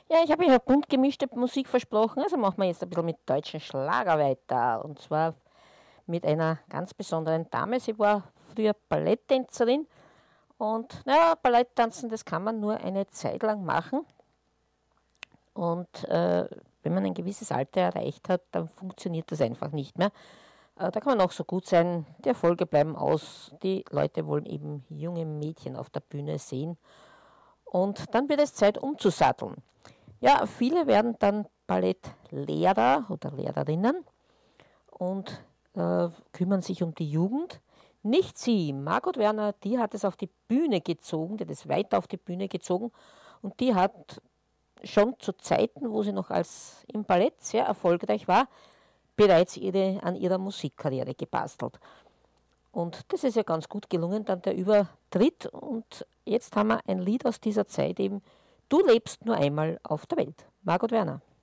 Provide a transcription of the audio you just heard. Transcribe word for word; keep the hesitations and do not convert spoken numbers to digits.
Ja, ich habe ja bunt gemischte Musik versprochen, also machen wir jetzt ein bisschen mit deutschen Schlager weiter. Und zwar mit einer ganz besonderen Dame. Sie war früher Balletttänzerin und naja, Balletttanzen, das kann man nur eine Zeit lang machen. Und äh, wenn man ein gewisses Alter erreicht hat, dann funktioniert das einfach nicht mehr. Äh, da kann man auch so gut sein, die Erfolge bleiben aus, die Leute wollen eben junge Mädchen auf der Bühne sehen. Und dann wird es Zeit umzusatteln. Ja, viele werden dann Ballettlehrer oder Lehrerinnen und äh, kümmern sich um die Jugend. Nicht sie, Margot Werner, die hat es auf die Bühne gezogen, die hat es weiter auf die Bühne gezogen und die hat schon zu Zeiten, wo sie noch als im Ballett sehr erfolgreich war, bereits ihre, an ihrer Musikkarriere gebastelt. Und das ist ja ganz gut gelungen, dann der Übertritt. Und jetzt haben wir ein Lied aus dieser Zeit eben, Du lebst nur einmal auf der Welt. Margot Werner.